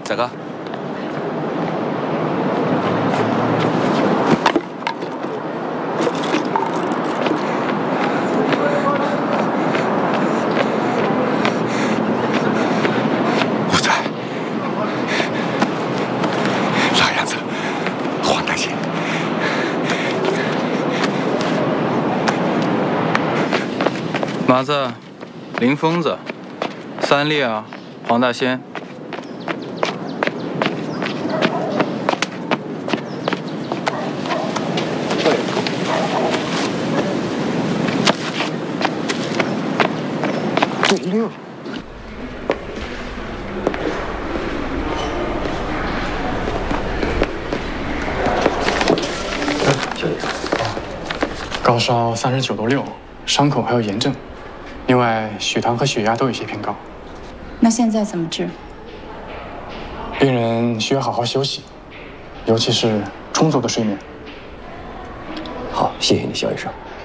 咋个？ 无罪，老样子，黄大仙。 麻子，林疯子，三烈啊，黄大仙。 对溜。 小姐， 高烧39度6，伤口还有炎症，另外血糖和血压都有些偏高。 那现在怎么治？ 病人需要好好休息，尤其是充足的睡眠。 好，谢谢你，肖医生。